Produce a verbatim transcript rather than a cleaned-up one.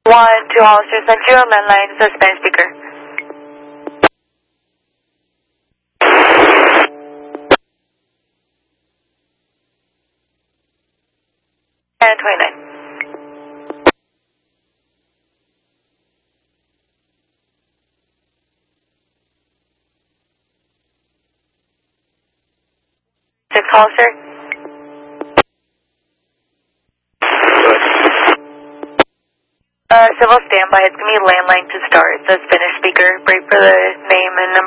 One, two officers, and zero landline, the Spanish speaker. And twenty-nine. Six officer. Uh, civil standby, it's going to be landline to start, the Spanish speaker. Break for the name and number.